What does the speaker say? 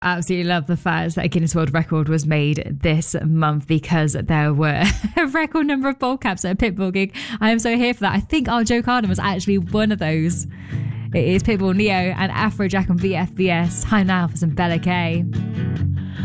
Absolutely love the fact that a Guinness World Record was made this month because there were a record number of ball caps at a Pitbull gig. I am so here for that. I think our Joe Carden was actually one of those. It is Pitbull, Neo and Afrojack on VFBS. Hi now for some Bella K.